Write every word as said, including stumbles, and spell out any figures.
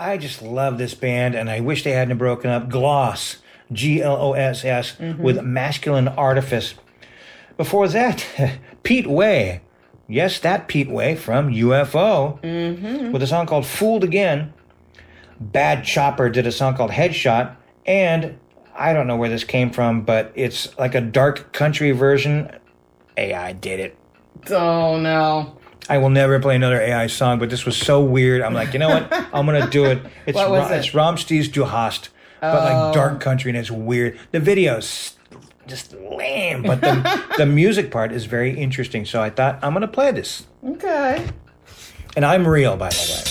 I just love this band, and I wish they hadn't broken up. Gloss, G L O S S, mm-hmm. with Masculine Artifice. Before that, Pete Way. Yes, that Pete Way from U F O, mm-hmm. with a song called Fooled Again. Bad Chopper did a song called Headshot, and I don't know where this came from, but it's like a dark country version. A I did it. Oh, no. I will never play another A I song, but this was so weird. I'm like, you know what? I'm going to do it. It's what was Ra- it? It's Ramsteins Du Hast, but Oh. like dark country, and it's weird. The video's just lame, but the, the music part is very interesting. So I thought, I'm going to play this. Okay. And I'm real, by the way.